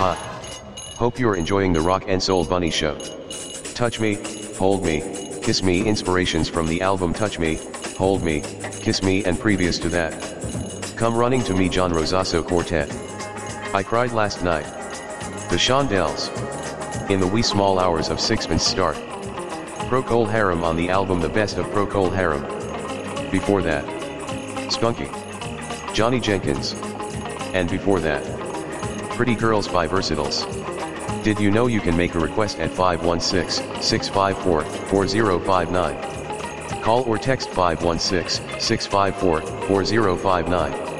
Hot. Hope you're enjoying the Rock and Soul Bunny Show. Touch Me, Hold Me, Kiss Me inspirations from the album Touch Me, Hold Me, Kiss Me and previous to that. Come Running to Me John Rosasso Quartet. I Cried Last Night. The Shondells. In the Wee Small Hours of Sixpence Start. Procol Harum on the album The Best of Procol Harum. Before that, Spunky. Johnny Jenkins. And before that, Pretty Girls by Versatiles. Did you know you can make a request at 516-654-4059? Call or text 516-654-4059.